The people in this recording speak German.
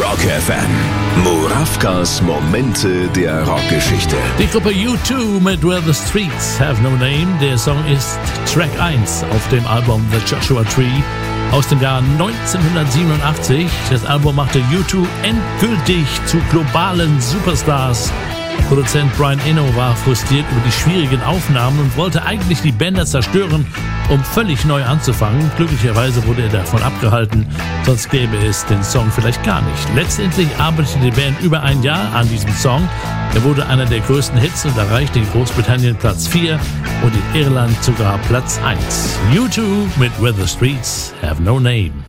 Rock FM. Murawkas Momente der Rockgeschichte. Die Gruppe U2 mit Where the Streets Have No Name. Der Song ist Track 1 auf dem Album The Joshua Tree aus dem Jahr 1987. Das Album machte U2 endgültig zu globalen Superstars. Produzent Brian Eno war frustriert über die schwierigen Aufnahmen und wollte eigentlich die Bänder zerstören, um völlig neu anzufangen. Glücklicherweise wurde er davon abgehalten, sonst gäbe es den Song vielleicht gar nicht. Letztendlich arbeitete die Band über ein Jahr an diesem Song. Er wurde einer der größten Hits und erreichte in Großbritannien Platz 4 und in Irland sogar Platz 1. U2 mit Where the Streets Have No Name.